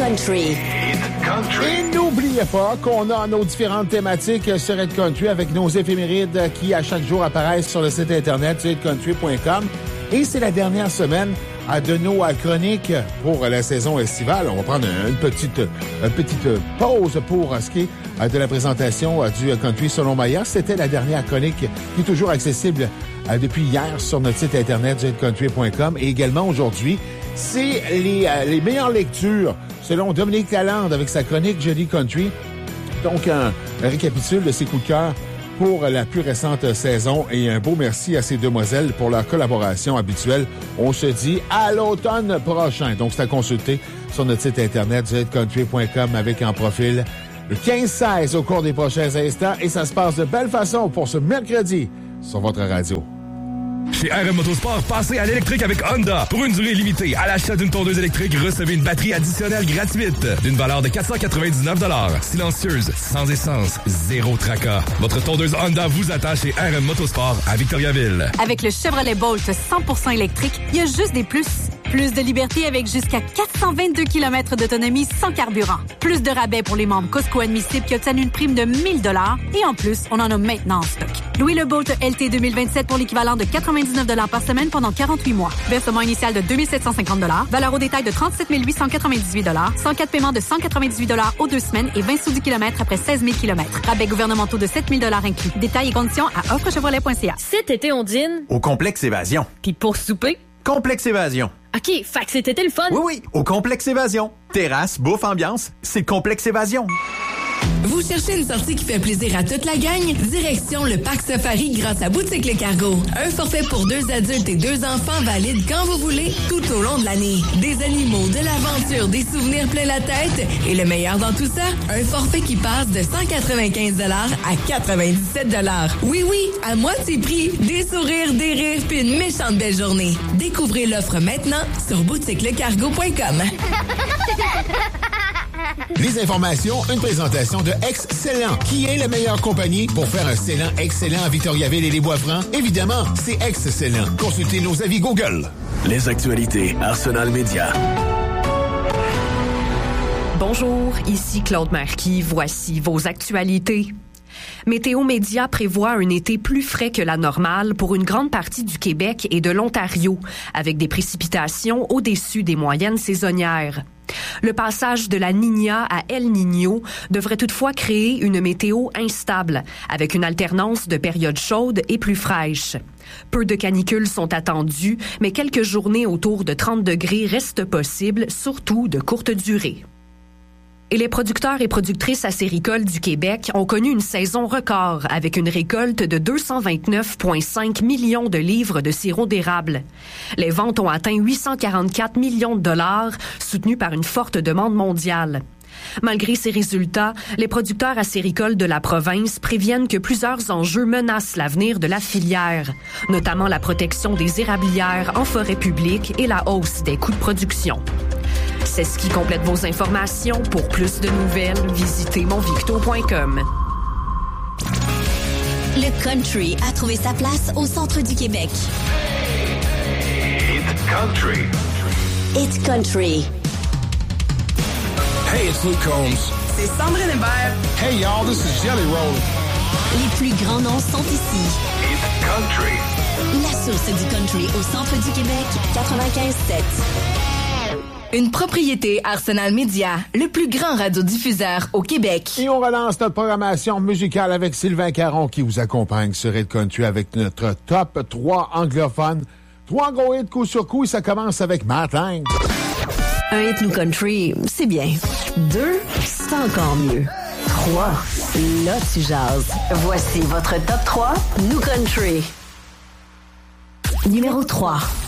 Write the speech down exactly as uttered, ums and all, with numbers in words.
Country. Et n'oubliez pas qu'on a nos différentes thématiques sur Hit Country avec nos éphémérides qui, à chaque jour, apparaissent sur le site Internet hit country point com. Et c'est la dernière semaine de nos chroniques pour la saison estivale. On va prendre une petite, une petite pause pour ce qui est de la présentation du Country selon Maya. C'était la dernière chronique qui est toujours accessible depuis hier sur notre site Internet hit country point com. Et également aujourd'hui, c'est les, les meilleures lectures selon Dominique Lalande avec sa chronique Jolly Country. Donc, un, un récapitule de ses coups de cœur pour la plus récente saison et un beau merci à ces demoiselles pour leur collaboration habituelle. On se dit à l'automne prochain. Donc, c'est à consulter sur notre site Internet hit country point com avec en profil le quinze seize au cours des prochains instants. Et ça se passe de belle façon pour ce mercredi sur votre radio. Chez R M Motosport, passez à l'électrique avec Honda. Pour une durée limitée, à l'achat d'une tondeuse électrique, recevez une batterie additionnelle gratuite d'une valeur de quatre cent quatre-vingt-dix-neuf dollars. Silencieuse, sans essence, zéro tracas. Votre tondeuse Honda vous attend chez R M Motosport à Victoriaville. Avec le Chevrolet Bolt cent pour cent électrique, il y a juste des plus. Plus de liberté avec jusqu'à quatre cent vingt-deux kilomètres d'autonomie sans carburant. Plus de rabais pour les membres Costco admissibles qui obtiennent une prime de mille dollars. Et en plus, on en a maintenant en stock. Louez le Bolt L T deux mille vingt-sept pour l'équivalent de quatre-vingt-dix-neuf dollars par semaine pendant quarante-huit mois. Versement initial de deux mille sept cent cinquante dollars. Valeur au détail de trente-sept mille huit cent quatre-vingt-dix-huit dollars. cent quatre paiements de cent quatre-vingt-dix-huit dollars aux deux semaines et vingt sous du kilomètre après seize mille kilomètres. Rabais gouvernementaux de sept mille dollars inclus. Détails et conditions à offre chevrolet point c a. Cet été, on dîne au Complexe Évasion. Puis pour souper? Complexe Évasion. OK, fait que cet été le fun. Oui, oui, au Complexe Évasion. Terrasse, bouffe, ambiance, c'est le Complexe Évasion. Vous cherchez une sortie qui fait plaisir à toute la gang? Direction le Parc Safari grâce à Boutique Le Cargo. Un forfait pour deux adultes et deux enfants valide quand vous voulez, tout au long de l'année. Des animaux, de l'aventure, des souvenirs plein la tête. Et le meilleur dans tout ça, un forfait qui passe de cent quatre-vingt-quinze dollars à quatre-vingt-dix-sept dollars. Oui, oui, à moitié prix. Des sourires, des rires, puis une méchante belle journée. Découvrez l'offre maintenant sur boutique le cargo point com. Les informations, une présentation de Excellent. Qui est la meilleure compagnie pour faire un scellant excellent à Victoriaville et les Bois-Francs? Évidemment, c'est Excellent. Consultez nos avis Google. Les actualités Arsenal Média. Bonjour, ici Claude Marquis. Voici vos actualités. Météo Média prévoit un été plus frais que la normale pour une grande partie du Québec et de l'Ontario, avec des précipitations au-dessus des moyennes saisonnières. Le passage de la Niña à El Niño devrait toutefois créer une météo instable, avec une alternance de périodes chaudes et plus fraîches. Peu de canicules sont attendues, mais quelques journées autour de trente degrés restent possibles, surtout de courte durée. Et les producteurs et productrices acéricoles du Québec ont connu une saison record avec une récolte de deux cent vingt-neuf virgule cinq millions de livres de sirop d'érable. Les ventes ont atteint huit cent quarante-quatre millions de dollars, soutenues par une forte demande mondiale. Malgré ces résultats, les producteurs acéricoles de la province préviennent que plusieurs enjeux menacent l'avenir de la filière, notamment la protection des érablières en forêt publique et la hausse des coûts de production. C'est ce qui complète vos informations. Pour plus de nouvelles, visitez monvicto point com. Le country a trouvé sa place au centre du Québec. Hit Country. Hit Country. Hey, it's Luke Combs. C'est Sandrine Hébert. Hey, y'all, this is Jelly Roll. Les plus grands noms sont ici. Hit Country. La source du country au centre du Québec, quatre-vingt-quinze sept. Une propriété Arsenal Média, le plus grand radiodiffuseur au Québec. Et on relance notre programmation musicale avec Sylvain Caron qui vous accompagne sur Hit Country avec notre top trois anglophones. Trois gros hits coup sur coup et ça commence avec Matt Lang. Un hit New Country, c'est bien. Deux, c'est encore mieux. Trois, là tu jases. Voici votre top trois New Country. Numéro trois.